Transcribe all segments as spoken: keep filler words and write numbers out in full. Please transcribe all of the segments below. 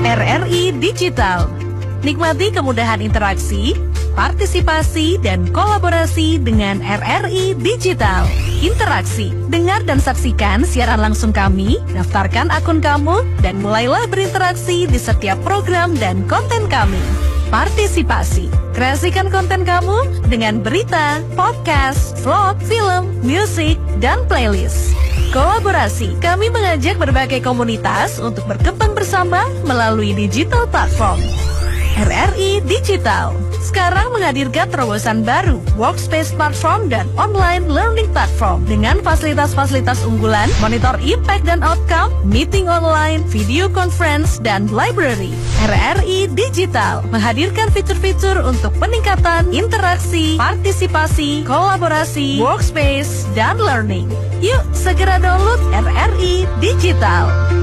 R R I Digital. Nikmati kemudahan interaksi, partisipasi, dan kolaborasi dengan R R I Digital. Interaksi, dengar dan saksikan siaran langsung kami, daftarkan akun kamu, dan mulailah berinteraksi di setiap program dan konten kami. Partisipasi, kreasikan konten kamu dengan berita, podcast, vlog, film, musik, dan playlist. Kolaborasi, kami mengajak berbagai komunitas untuk berkembang bersama melalui digital platform. R R I Digital sekarang menghadirkan terobosan baru, workspace platform dan online learning platform dengan fasilitas-fasilitas unggulan, monitor impact dan outcome, meeting online, video conference, dan library. R R I Digital menghadirkan fitur-fitur untuk peningkatan interaksi, partisipasi, kolaborasi, workspace, dan learning. Yuk segera download R R I Digital.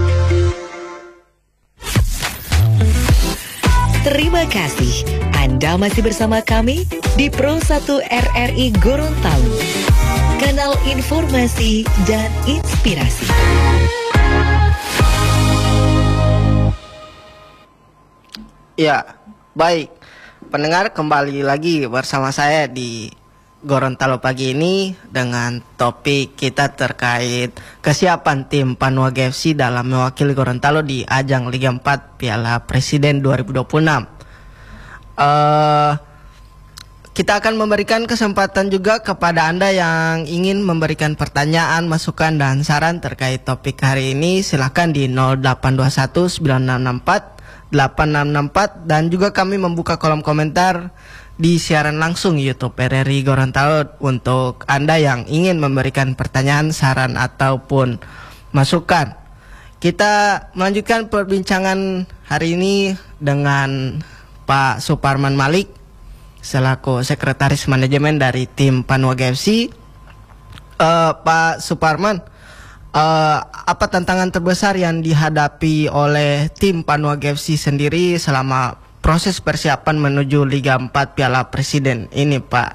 Terima kasih Anda masih bersama kami di Pro satu R R I Gorontalo, kanal informasi dan inspirasi. Ya, baik. Pendengar, kembali lagi bersama saya di Gorontalo pagi ini dengan topik kita terkait kesiapan tim Panua G F C dalam mewakili Gorontalo di ajang Liga empat Piala Presiden dua ribu dua puluh enam. Uh, kita akan memberikan kesempatan juga kepada Anda yang ingin memberikan pertanyaan, masukan, dan saran terkait topik hari ini. Silakan di nol delapan dua satu sembilan enam enam empat delapan enam enam empat, dan juga kami membuka kolom komentar di siaran langsung YouTube R R I Gorontalo untuk Anda yang ingin memberikan pertanyaan, saran, ataupun masukan. Kita melanjutkan perbincangan hari ini dengan Pak Suparman Malik selaku Sekretaris Manajemen dari tim Panua G F C. uh, Pak Suparman, uh, apa tantangan terbesar yang dihadapi oleh tim Panua G F C sendiri selama proses persiapan menuju Liga empat Piala Presiden ini, Pak?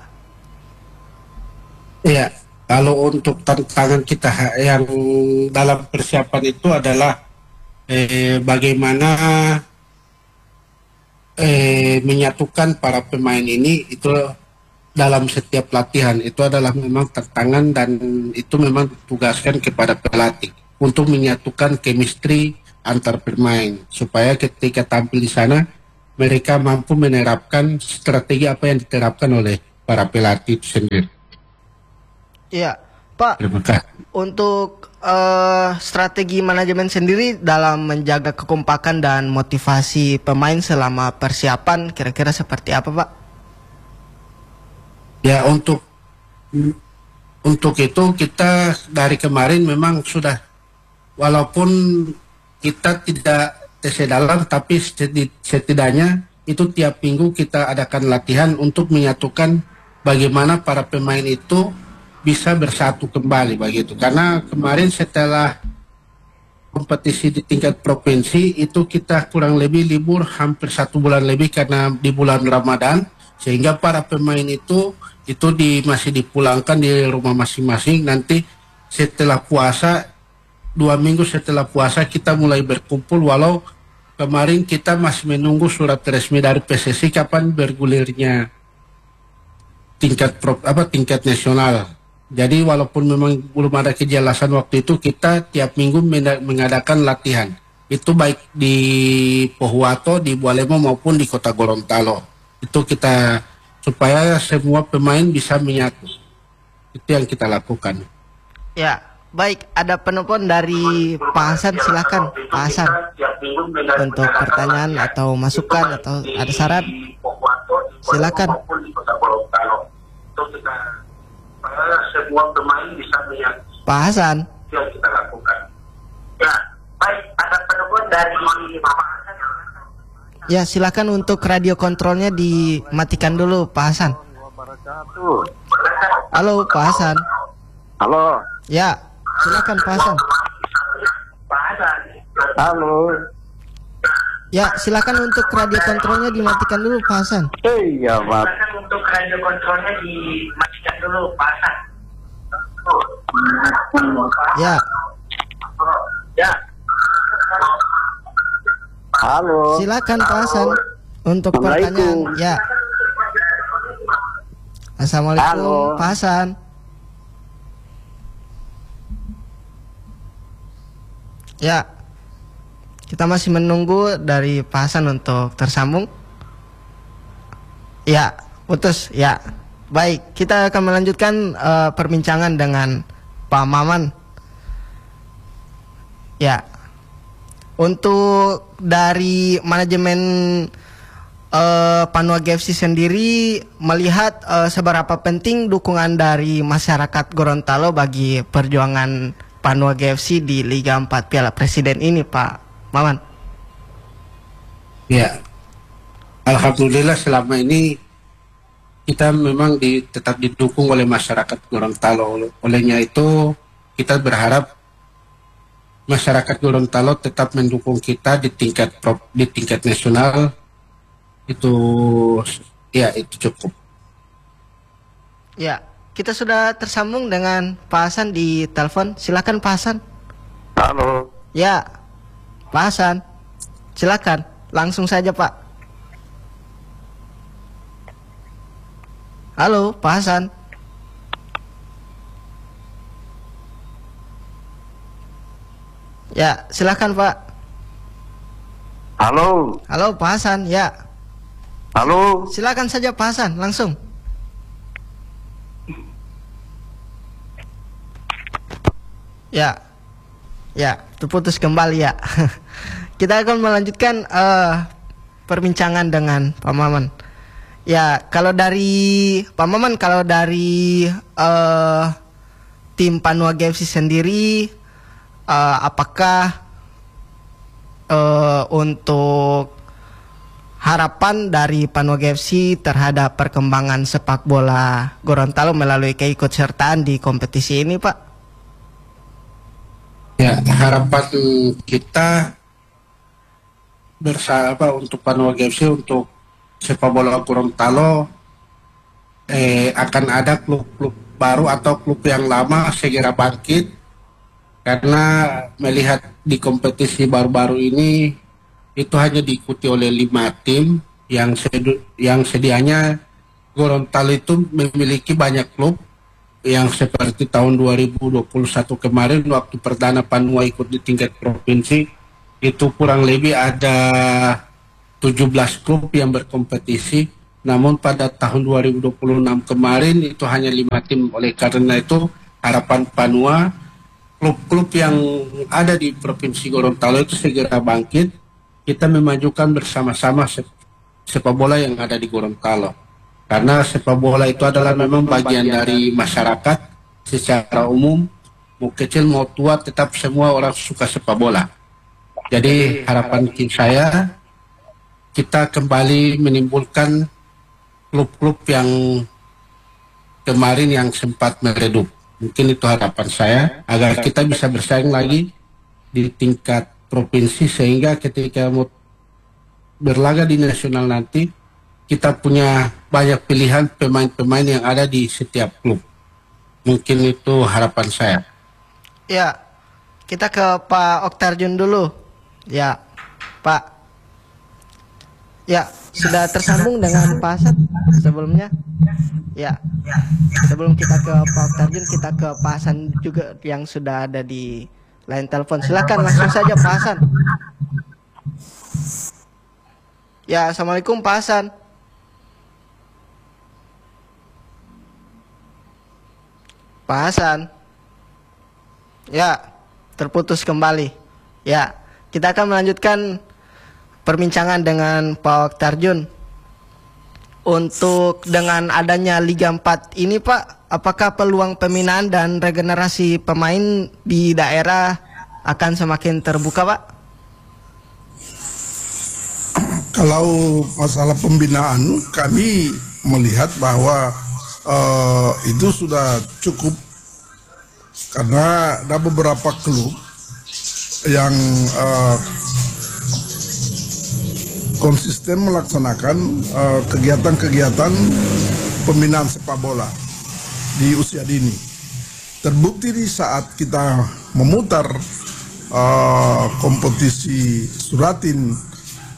Iya, kalau untuk tantangan kita yang dalam persiapan itu adalah eh, bagaimana eh, menyatukan para pemain ini itu dalam setiap latihan. Itu adalah memang tantangan, dan itu memang ditugaskan kepada pelatih untuk menyatukan chemistry antar pemain supaya ketika tampil di sana mereka mampu menerapkan strategi apa yang diterapkan oleh para pelatih itu sendiri. Iya, Pak. Terima kasih. Untuk uh, strategi manajemen sendiri dalam menjaga kekompakan dan motivasi pemain selama persiapan kira-kira seperti apa, Pak? Ya, untuk untuk itu kita dari kemarin memang sudah, walaupun kita tidak tes dalam, tapi setidaknya itu tiap minggu kita adakan latihan untuk menyatukan bagaimana para pemain itu bisa bersatu kembali begitu. Karena kemarin setelah kompetisi di tingkat provinsi itu kita kurang lebih libur hampir satu bulan lebih karena di bulan Ramadan, sehingga para pemain itu itu di, masih dipulangkan di rumah masing-masing. Nanti setelah puasa, dua minggu setelah puasa kita mulai berkumpul, walau kemarin kita masih menunggu surat resmi dari P S S I kapan bergulirnya tingkat pro, apa tingkat nasional. Jadi walaupun memang belum ada kejelasan waktu itu, kita tiap minggu mengadakan latihan. Itu baik di Pohuwato, di Bualemo maupun di Kota Gorontalo. Itu kita supaya semua pemain bisa menyatu. Itu yang kita lakukan. Ya. Baik, ada penelpon dari Pak Hasan, silakan Pak Hasan untuk pertanyaan atau masukan atau ada saran, silakan. Pak Hasan. Ya, baik, ada penelpon dari Pak Hasan. Ya, silakan untuk radio kontrolnya dimatikan dulu, Pak Hasan. Halo, Pak Hasan. Halo. Ya. Silakan Pak Hasan. Halo. Ya, silakan untuk radio kontrolnya dimatikan dulu Pak Hasan. Iya, Pak. Silakan untuk radio kontrolnya dimatikan dulu Pak Hasan. Ya. Ya. Halo. Silakan Pak Hasan untuk pertanyaan. Ya. Assalamualaikum Halo. Pak Hasan. Ya. Kita masih menunggu dari Pak Hasan untuk tersambung. Ya, putus. Ya. Baik, kita akan melanjutkan uh, perbincangan dengan Pak Maman. Ya. Untuk dari manajemen uh, Panua G F C sendiri melihat uh, seberapa penting dukungan dari masyarakat Gorontalo bagi perjuangan Panua G F C di Liga empat Piala Presiden ini, Pak Maman. Ya, alhamdulillah selama ini kita memang di, tetap didukung oleh masyarakat Gorontalo. Olehnya itu kita berharap masyarakat Gorontalo tetap mendukung kita di tingkat prop, di tingkat nasional. Itu ya itu cukup. Ya, kita sudah tersambung dengan Pak Hasan di telepon. Silakan Pak Hasan. Halo. Ya, Pak Hasan. Silakan, langsung saja Pak. Halo, Pak Hasan. Ya, silakan Pak. Halo. Halo Pak Hasan, ya. Halo. Silakan saja Pak Hasan, langsung. Ya, ya, terputus kembali ya. Kita akan melanjutkan uh, perbincangan dengan Pak Maman. Ya, kalau dari Pak Maman, kalau dari uh, tim Panua G F C sendiri, uh, apakah uh, untuk harapan dari Panua G F C terhadap perkembangan sepak bola Gorontalo melalui keikutsertaan di kompetisi ini, Pak? Ya, harapan kita bersama untuk Panua G F C, untuk sepak bola Gorontalo, eh, akan ada klub-klub baru atau klub yang lama segera bangkit, karena melihat di kompetisi baru-baru ini itu hanya diikuti oleh lima tim yang sedi yang sedianya Gorontalo itu memiliki banyak klub, yang seperti tahun dua ribu dua puluh satu kemarin waktu perdana Panua ikut di tingkat provinsi itu kurang lebih ada tujuh belas klub yang berkompetisi. Namun pada tahun dua ribu dua puluh enam kemarin itu hanya lima tim. Oleh karena itu harapan Panua klub-klub yang ada di Provinsi Gorontalo itu segera bangkit, kita memajukan bersama-sama sepak bola yang ada di Gorontalo. Karena sepak bola itu adalah memang bagian dari masyarakat secara umum, mau kecil mau tua tetap semua orang suka sepak bola. Jadi harapan saya kita kembali menimbulkan klub-klub yang kemarin yang sempat meredup. Mungkin itu harapan saya agar kita bisa bersaing lagi di tingkat provinsi, sehingga ketika mau berlaga di nasional nanti kita punya banyak pilihan pemain-pemain yang ada di setiap klub. Mungkin itu harapan saya. Ya, kita ke Pak Oktarjun dulu. Ya, Pak. Ya, sudah tersambung dengan Pak Hasan sebelumnya. Ya, sebelum kita ke Pak Oktarjun, kita ke Pak Hasan juga yang sudah ada di line telepon. Silakan langsung saja Pak Hasan. Ya, Assalamualaikum Pak Hasan. Pak Hasan. Ya, terputus kembali. Ya, kita akan melanjutkan perbincangan dengan Pak Oktarjun. Untuk dengan adanya Liga empat ini Pak, apakah peluang pembinaan dan regenerasi pemain di daerah akan semakin terbuka Pak? Kalau masalah pembinaan, kami melihat bahwa uh, itu sudah cukup, karena ada beberapa klub yang uh, konsisten melaksanakan kegiatan-kegiatan uh, pembinaan sepak bola di usia dini. Terbukti di saat kita memutar uh, kompetisi Suratin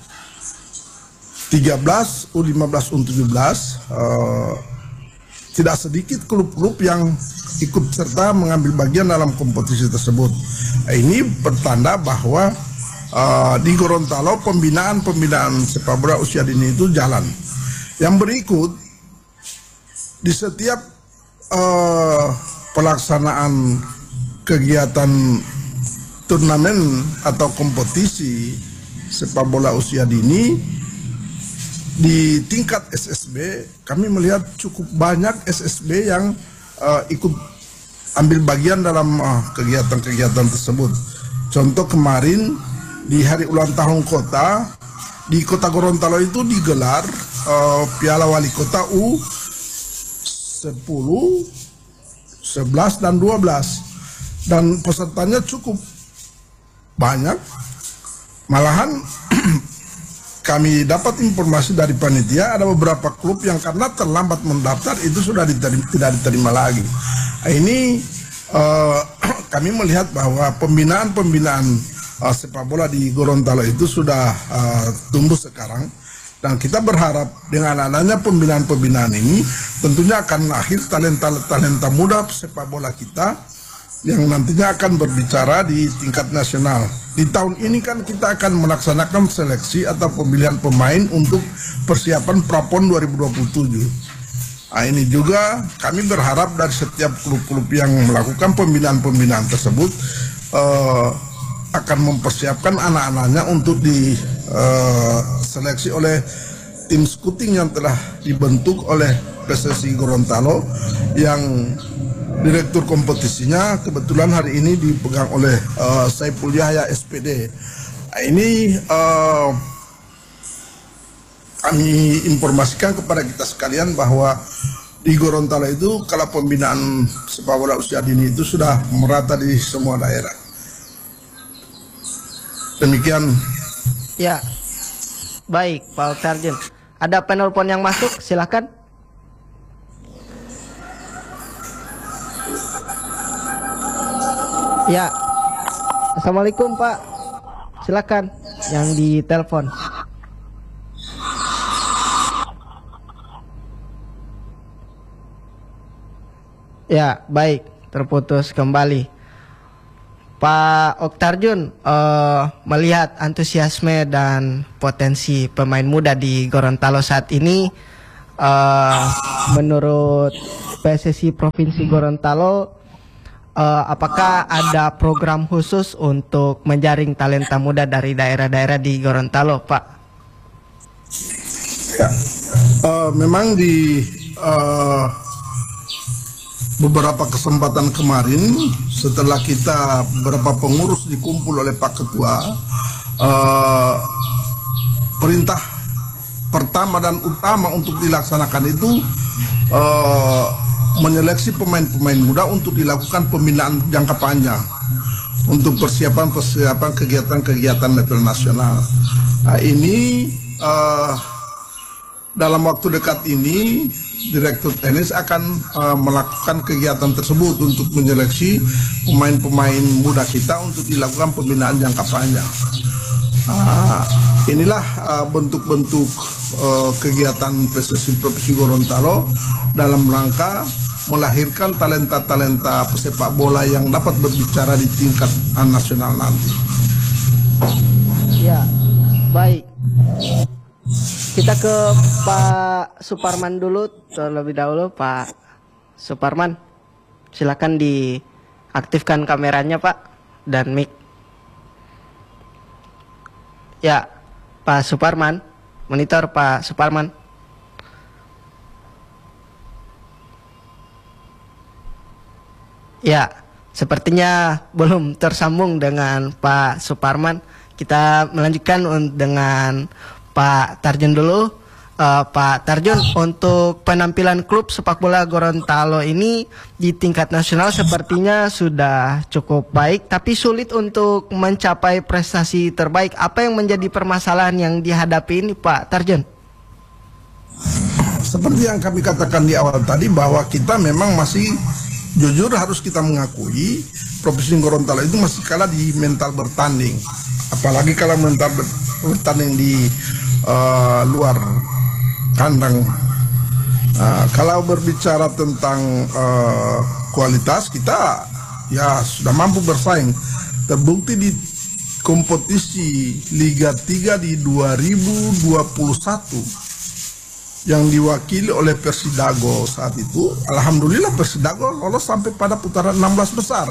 tiga belas, U lima belas, U tujuh belas, uh, tidak sedikit klub-klub yang ikut serta mengambil bagian dalam kompetisi tersebut. Ini pertanda bahwa uh, di Gorontalo pembinaan-pembinaan sepak bola usia dini itu jalan. Yang berikut, di setiap uh, pelaksanaan kegiatan turnamen atau kompetisi sepak bola usia dini di tingkat S S B, kami melihat cukup banyak S S B yang uh, ikut ambil bagian dalam kegiatan-kegiatan uh, tersebut. Contoh kemarin di hari ulang tahun kota di Kota Gorontalo itu digelar uh, Piala Wali Kota U sepuluh, sebelas dan dua belas, dan pesertanya cukup banyak. Malahan kami dapat informasi dari panitia ada beberapa klub yang karena terlambat mendaftar itu sudah diterima, tidak diterima lagi. Ini uh, kami melihat bahwa pembinaan-pembinaan uh, sepak bola di Gorontalo itu sudah uh, tumbuh sekarang, dan kita berharap dengan adanya pembinaan-pembinaan ini tentunya akan lahir talenta-talenta muda sepak bola kita yang nantinya akan berbicara di tingkat nasional. Di tahun ini kan kita akan melaksanakan seleksi atau pemilihan pemain untuk persiapan Prapon dua ribu dua puluh tujuh. Nah, ini juga kami berharap dari setiap klub-klub yang melakukan pembinaan-pembinaan tersebut uh, akan mempersiapkan anak-anaknya untuk diseleksi uh, oleh tim scouting yang telah dibentuk oleh P S S I Gorontalo, yang direktur kompetisinya kebetulan hari ini dipegang oleh uh, Saiful Yahya S P D. Nah, ini uh, kami informasikan kepada kita sekalian bahwa di Gorontalo itu kalau pembinaan sepak bola usia dini itu sudah merata di semua daerah. Demikian. Ya, baik Pak Sarjen. Ada penelpon yang masuk, silakan. Ya, assalamualaikum Pak. Silakan yang di telepon. Ya, baik, terputus kembali. Pak Oktarjun, uh, melihat antusiasme dan potensi pemain muda di Gorontalo saat ini, uh, menurut P S S I Provinsi Gorontalo, Uh, apakah ada program khusus untuk menjaring talenta muda dari daerah-daerah di Gorontalo, Pak? Ya, uh, memang di uh, beberapa kesempatan kemarin setelah kita beberapa pengurus dikumpul oleh Pak Ketua, uh, perintah pertama dan utama untuk dilaksanakan itu uh, menyeleksi pemain-pemain muda untuk dilakukan pembinaan jangka panjang untuk persiapan-persiapan kegiatan-kegiatan level nasional. Nah, ini uh, dalam waktu dekat ini Direktur Teknis akan uh, melakukan kegiatan tersebut untuk menyeleksi pemain-pemain muda kita untuk dilakukan pembinaan jangka panjang. Uh, inilah bentuk-bentuk uh, uh, kegiatan P S S I Provinsi Gorontalo dalam rangka melahirkan talenta-talenta pesepak bola yang dapat berbicara di tingkat nasional nanti. Ya, baik. Kita ke Pak Suparman dulu terlebih dahulu. Pak Suparman, silakan diaktifkan kameranya Pak dan mic. Ya, Pak Suparman, monitor Pak Suparman. Ya, sepertinya belum tersambung dengan Pak Suparman. Kita melanjutkan dengan Pak Tarjun dulu. Uh, Pak Tarjun, untuk penampilan klub sepak bola Gorontalo ini di tingkat nasional sepertinya sudah cukup baik, tapi sulit untuk mencapai prestasi terbaik. Apa yang menjadi permasalahan yang dihadapi ini, Pak Tarjun? Seperti yang kami katakan di awal tadi, bahwa kita memang masih jujur harus kita mengakui Provinsi Gorontalo itu masih kalah di mental bertanding. Apalagi kalau mental bertanding di uh, luar kandang. Uh, kalau berbicara tentang uh, kualitas, kita ya sudah mampu bersaing. Terbukti di kompetisi Liga tiga di dua ribu dua puluh satu yang diwakili oleh Persidago saat itu, alhamdulillah Persidago lolos sampai pada putaran enam belas besar.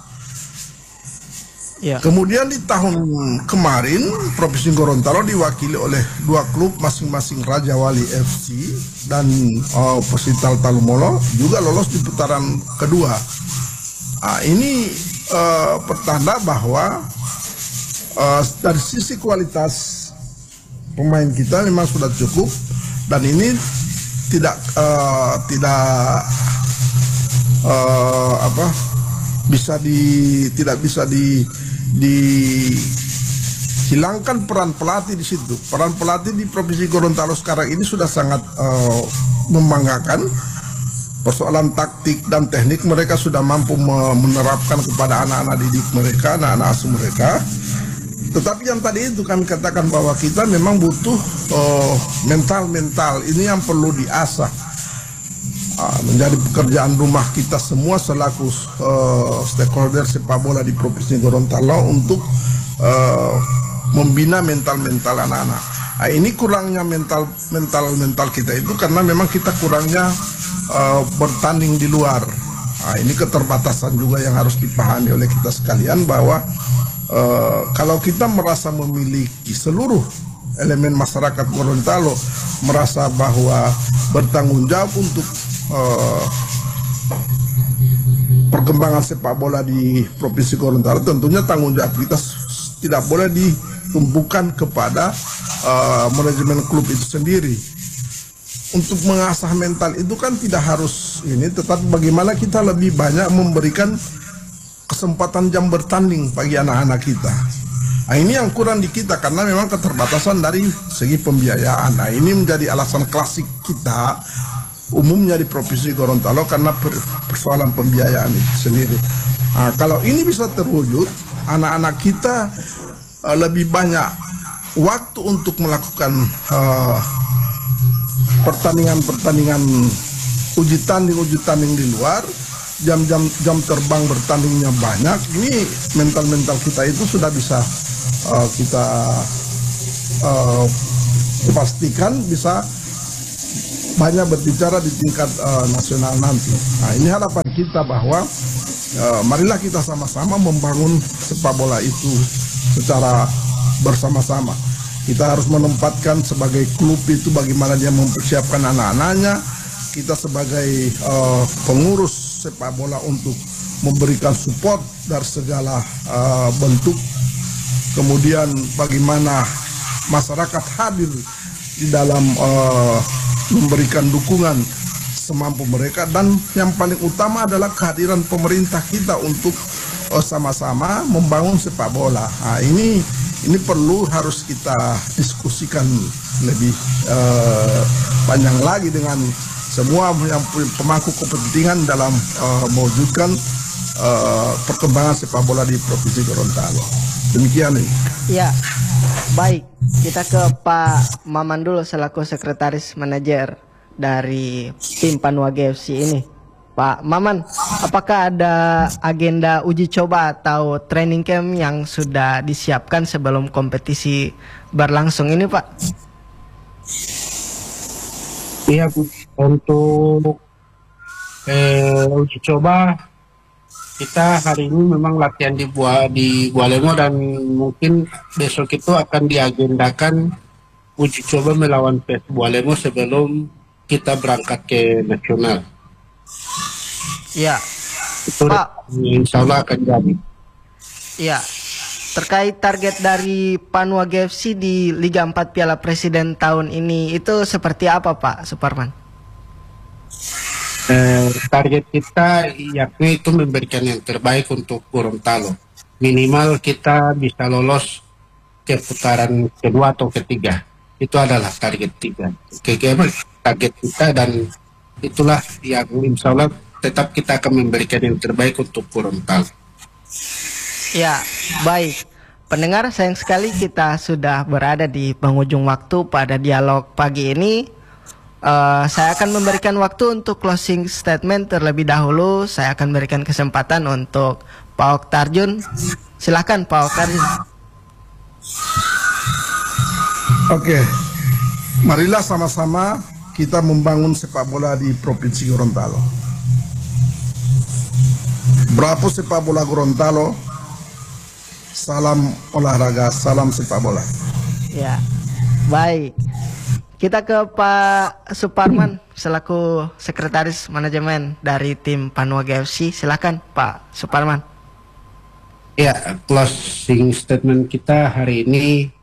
Ya. Kemudian di tahun kemarin Provinsi Gorontalo diwakili oleh dua klub masing-masing Raja Wali F C dan uh, Persital Talumolo juga lolos di putaran kedua. Nah, ini uh, pertanda bahwa uh, dari sisi kualitas pemain kita memang sudah cukup dan ini tidak uh, tidak uh, apa bisa di tidak bisa di dihilangkan peran pelatih di situ. Peran pelatih di Provinsi Gorontalo sekarang ini sudah sangat uh, membanggakan. Persoalan taktik dan teknik mereka sudah mampu menerapkan kepada anak-anak didik mereka, anak-anak asuh mereka. Tetapi yang tadi itu kan katakan bahwa kita memang butuh mental-mental uh, ini yang perlu diasah. Uh, menjadi pekerjaan rumah kita semua selaku uh, stakeholder sepak bola di Provinsi Gorontalo untuk uh, membina mental-mental anak-anak. Nah, ini kurangnya mental mental mental kita itu karena memang kita kurangnya uh, bertanding di luar. Nah, ini keterbatasan juga yang harus dipahami oleh kita sekalian bahwa uh, kalau kita merasa memiliki seluruh elemen masyarakat Gorontalo merasa bahwa bertanggung jawab untuk uh, perkembangan sepak bola di Provinsi Gorontalo, tentunya tanggung jawab kita tidak boleh ditumpukan kepada uh, manajemen klub itu sendiri. Untuk mengasah mental itu kan tidak harus ini, tetapi bagaimana kita lebih banyak memberikan kesempatan jam bertanding bagi anak-anak kita. Nah, ini yang kurang di kita karena memang keterbatasan dari segi pembiayaan. Nah, ini menjadi alasan klasik kita umumnya di Provinsi Gorontalo karena persoalan pembiayaan itu sendiri. Nah, kalau ini bisa terwujud, anak-anak kita uh, lebih banyak waktu untuk melakukan pertandingan-pertandingan uh, uji tanding-uji tanding di luar, jam-jam jam terbang bertandingnya banyak. Ini mental-mental kita itu sudah bisa uh, kita uh, pastikan bisa banyak berbicara di tingkat uh, nasional nanti. Nah, ini harapan kita bahwa uh, marilah kita sama-sama membangun sepak bola itu secara bersama-sama. Kita harus menempatkan sebagai klub itu bagaimana dia mempersiapkan anak-anaknya. Kita sebagai uh, pengurus sepak bola untuk memberikan support dari segala uh, bentuk. Kemudian bagaimana masyarakat hadir di dalam uh, memberikan dukungan semampu mereka, dan yang paling utama adalah kehadiran pemerintah kita untuk uh, sama-sama membangun sepak bola. Nah, ini ini perlu harus kita diskusikan lebih uh, panjang lagi dengan semua yang pemangku kepentingan dalam uh, mewujudkan uh, perkembangan sepak bola di Provinsi Gorontalo. Demikian nih. Ya, baik. Kita ke Pak Maman dulu selaku sekretaris manajer dari tim Panua G F C ini. Pak Maman, apakah ada agenda uji coba atau training camp yang sudah disiapkan sebelum kompetisi berlangsung ini, Pak? Iya, untuk eh, uji coba kita hari ini memang latihan di Buah di Bualemo, dan mungkin besok itu akan diagendakan uji coba melawan P S Bualemo sebelum kita berangkat ke nasional. Ya, itu Pak, insya Allah akan jadi. Ya, terkait target dari Panua G F C di Liga empat Piala Presiden tahun ini itu seperti apa, Pak Suparman? Eh, target kita yakni itu memberikan yang terbaik untuk Gorontalo. Minimal kita bisa lolos ke putaran kedua atau ketiga. Itu adalah target tiga. Target kita, dan itulah yang insya Allah tetap kita akan memberikan yang terbaik untuk Gorontalo. Ya, baik. pendengar, sayang sekali kita sudah berada di penghujung waktu pada dialog pagi ini. Uh, saya akan memberikan waktu untuk closing statement terlebih dahulu. Saya akan berikan kesempatan untuk Pak Oktarjun. Silakan Pak Oktarjun. Oke, marilah sama-sama kita membangun sepak bola di Provinsi Gorontalo. Bravo sepak bola Gorontalo. Salam olahraga, salam sepak bola. Ya, baik. Kita ke Pak Suparman selaku Sekretaris Manajemen dari tim Panua G F C. Silakan Pak Suparman. Ya, closing statement kita hari ini,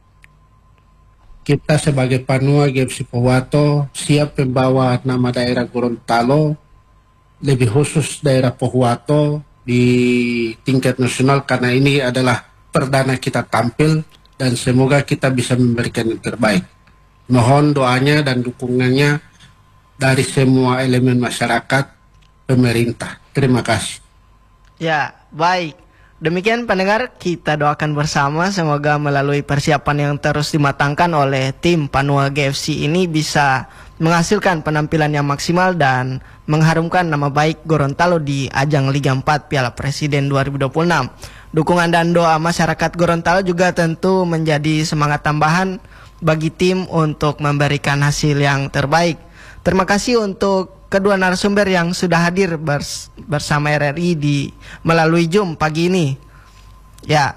kita sebagai Panua G F C Pohuwato siap membawa nama daerah Gorontalo, lebih khusus daerah Pohuwato di tingkat nasional, karena ini adalah perdana kita tampil dan semoga kita bisa memberikan yang terbaik. Mohon doanya dan dukungannya dari semua elemen masyarakat, pemerintah. Terima kasih. Ya, baik. Demikian pendengar, kita doakan bersama semoga melalui persiapan yang terus dimatangkan oleh tim Panua G F C ini bisa menghasilkan penampilan yang maksimal dan mengharumkan nama baik Gorontalo di ajang Liga empat Piala Presiden dua ribu dua puluh enam. Dukungan dan doa masyarakat Gorontalo juga tentu menjadi semangat tambahan bagi tim untuk memberikan hasil yang terbaik. Terima kasih untuk kedua narasumber yang sudah hadir bers bersama R R I di melalui Zoom pagi ini. Ya.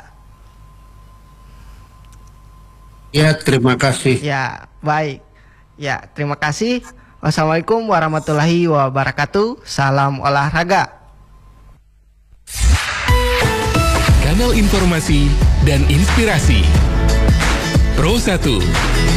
Ya, terima kasih. Ya, baik. Ya, terima kasih. Wassalamualaikum warahmatullahi wabarakatuh. Salam olahraga. Kanal informasi dan inspirasi Pro satu.